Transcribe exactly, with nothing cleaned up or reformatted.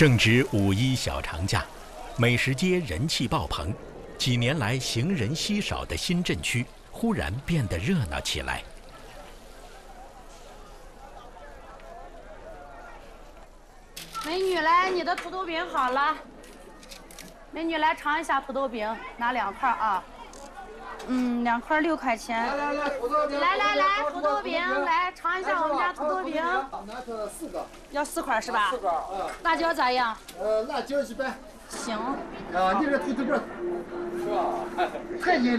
正值五一小长假，美食街人气爆棚，几年来行人稀少的新镇区忽然变得热闹起来。 美女来，你的土豆饼好了。美女来尝一下土豆饼，拿两块啊。嗯，两块六块钱。 来来来，土豆饼。 来来来，土豆饼，来尝一下我们家土豆饼。 拿出四个。 要四块是吧？ 四块啊。 辣椒咋样？ 呃，辣椒一般。 行。 啊，你这土豆饼是吧？太硬了。